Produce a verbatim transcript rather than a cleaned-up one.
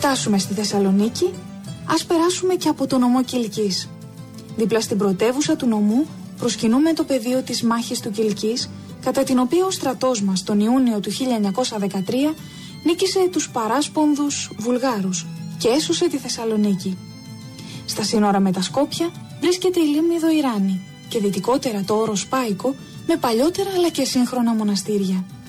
φτάσουμε στη Θεσσαλονίκη, ας περάσουμε και από το νομό Κιλκής. Δίπλα στην πρωτεύουσα του νομού προσκυνούμε το πεδίο της μάχης του Κιλκής, κατά την οποία ο στρατός μας τον Ιούνιο του χίλια εννιακόσια δεκατρία νίκησε τους παράσπονδους Βουλγάρους και έσωσε τη Θεσσαλονίκη. Στα σύνορα με τα Σκόπια βρίσκεται η λίμνη Δοϊράνη και δυτικότερα το όρος Πάικο με παλιότερα αλλά και σύγχρονα μοναστήρια.